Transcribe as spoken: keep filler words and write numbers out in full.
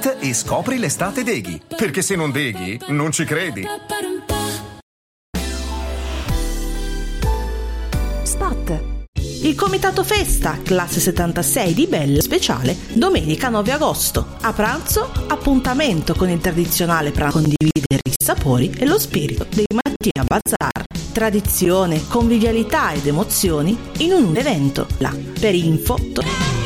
it e scopri l'estate Deghi. Perché se non deghi, non ci credi. Spot. Il Comitato Festa, classe settantasei di Bella Speciale, domenica nove agosto. A pranzo, appuntamento con il tradizionale pranzo, condividere i sapori e lo spirito dei Mattia Bazar. Tradizione, convivialità ed emozioni in un evento. Là, per info